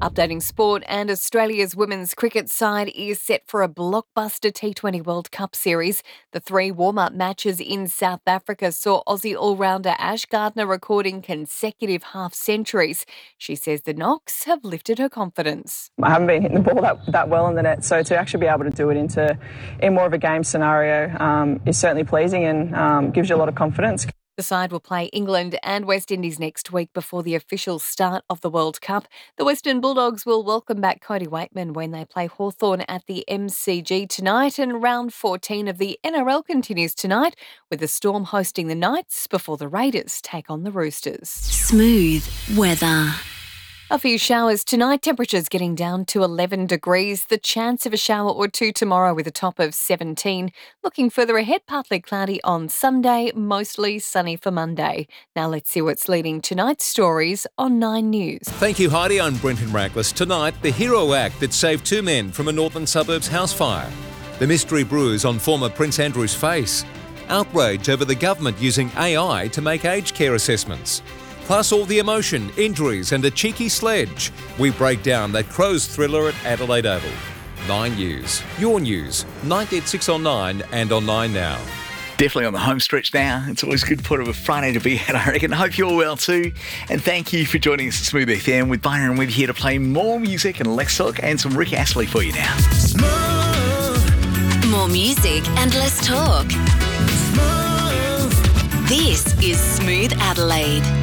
Updating sport, and Australia's women's cricket side is set for a blockbuster T20 World Cup series. The 3 warm-up matches in South Africa saw Aussie all-rounder Ash Gardner recording consecutive half-centuries. She says the knocks have lifted her confidence. I haven't been hitting the ball that well in the net, so to actually be able to do it in more of a game scenario is certainly pleasing and gives you a lot of confidence. The side will play England and West Indies next week before the official start of the World Cup. The Western Bulldogs will welcome back Cody Waitman when they play Hawthorn at the MCG tonight, and round 14 of the NRL continues tonight with the Storm hosting the Knights before the Raiders take on the Roosters. Smooth weather. A few showers tonight, temperatures getting down to 11 degrees. The chance of a shower or two tomorrow with a top of 17. Looking further ahead, partly cloudy on Sunday, mostly sunny for Monday. Now let's see what's leading tonight's stories on 9 News. Thank you, Heidi. I'm Brenton Rackless. Tonight, the hero act that saved 2 men from a northern suburbs house fire. The mystery bruise on former Prince Andrew's face. Outrage over the government using AI to make aged care assessments. Plus all the emotion, injuries and a cheeky sledge. We break down that Crows thriller at Adelaide Oval. 9 News. Your news. 986 on 9 and on 9 Now. Definitely on the home stretch now. It's always good part of a Friday to be at, I reckon. Hope you're well too. And thank you for joining us at Smooth FM with Byron and Webb here to play more music and less talk and some Rick Astley for you now. Smooth. More music and less talk. Smooth. This is Smooth Adelaide.